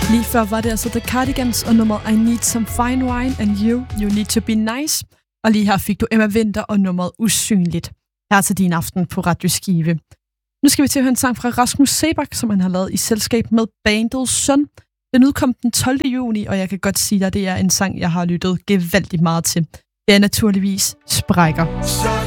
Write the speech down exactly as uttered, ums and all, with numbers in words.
Lige før var det altså The Cardigans og nummeret I Need Some Fine Wine and You, You Need To Be Nice. Og lige her fik du Emma Winther og nummeret Usynligt. Her til din aften på Radio Skive. Nu skal vi til at høre en sang fra Rasmus Seebach, som han har lavet i selskab med bandet Søn. Den udkom den tolvte juni, og jeg kan godt sige dig, at det er en sang, jeg har lyttet gevaldigt meget til. Det er naturligvis Sprækker.